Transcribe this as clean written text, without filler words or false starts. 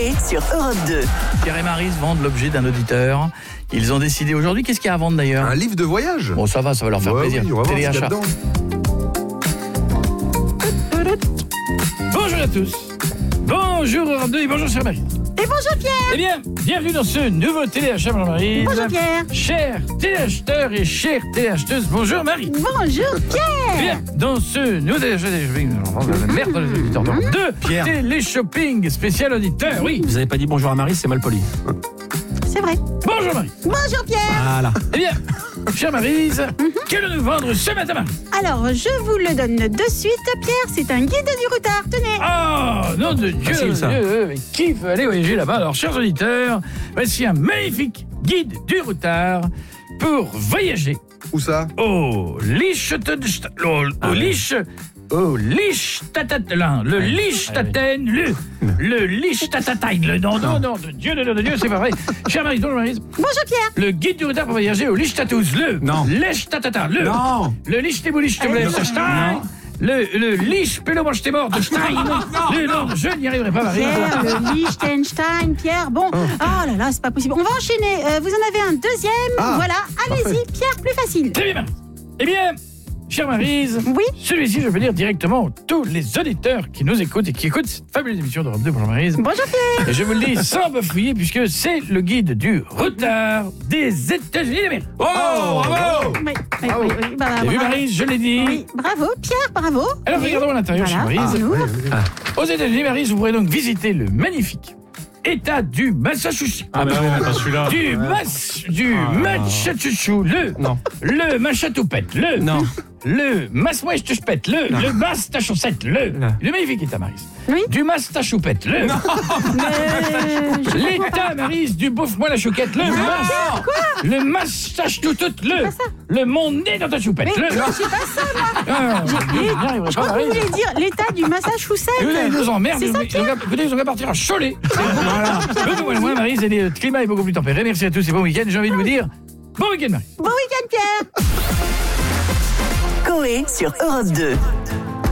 Coé sur Europe 2. Pierre et Maryse vendent l'objet d'un auditeur. Ils ont décidé aujourd'hui, qu'est-ce qu'il y a à vendre d'ailleurs ? Un livre de voyage. Bon, ça va leur faire plaisir. Oui, on va voir ce qu'il y a Téléachat. dedans. Bonjour à tous. Bonjour Europe 2 et bonjour chère Maryse. Et bonjour Pierre. Eh bien, bienvenue dans ce nouveau téléachat, bonjour Maryse. Bonjour Pierre. Chers téléacheteurs et chères téléacheteuses, bonjour Marie. Bonjour Pierre. Bien, dans ce nouveau téléachat, la merde dans les auditeurs. Donc, deux Pierre. télé-shopping spécial auditeur, oui. Vous avez pas dit bonjour à Marie, c'est mal poli. C'est vrai. Bonjour Marie. Bonjour Pierre. Voilà. Eh bien, chère Maryse, qu'allons-nous vendre ce matin, Marie ? Alors, je vous le donne de suite, Pierre. C'est un guide du routard. Tenez. Oh, nom de Dieu, Facile, ça. mais qui veut aller voyager là-bas ? Alors, chers auditeurs, voici un magnifique guide du routard pour voyager Où ça? au Liechtenstein, le Liechtenstein, le nom de Dieu, c'est pas vrai. Cher Maryse, bonjour Maryse. Bonjour Pierre. Le guide du routard pour voyager au Liechtenstein, Non. le Non. Liechtenstein, le Lich Pélomanche-Témort de Stein. Non, je n'y arriverai pas, Maryse. Pierre, le Liechtenstein, Pierre. Bon, oh là là, c'est pas possible. On va enchaîner. Vous en avez un deuxième. Ah, voilà, allez-y, Pierre, plus facile. Très bien, Maryse. Eh bien, chère Maryse, Oui. celui-ci, je veux dire directement à tous les auditeurs qui nous écoutent et qui écoutent cette fabuleuse émission d'Europe 2. Bonjour Maryse. Bonjour Pierre. Et je vous le dis sans bafouiller, puisque c'est le guide du routard des États-Unis d'Amérique. Oh, bravo. Oui, bah, T'as vu, bravo. Maryse, je l'ai dit. Oui, bravo, Pierre, bravo. Alors, Oui. regardons à l'intérieur, Voilà, chère Maryse. nous. Aux États-Unis, Maryse, vous pourrez donc visiter le magnifique État du Massachusetts. Ah, mais non, pas celui-là. Du Massachusetts, Non. le Machatoupette, Non. le Masmouechtespette, le Mastachaussette, le magnifique État, Maryse. Oui. Du Mastachoupette, Mais l'État, Maryse, du bouffe-moi la chouquette, le Mastachoutout, le mon-nez dans ta choupette, Mais non, c'est pas ça, moi. Je crois que vous voulez dire l'état du Massachusetts. Ils nous emmerdent. C'est ça, Écoutez, ils ont qu'à partir à Cholet. Beaucoup moins loin, Maryse, et le climat est beaucoup plus tempéré. Merci à tous et bon week-end. J'ai envie de vous dire bon week-end, Marie. Bon week-end, Pierre. Coé sur Europe 2.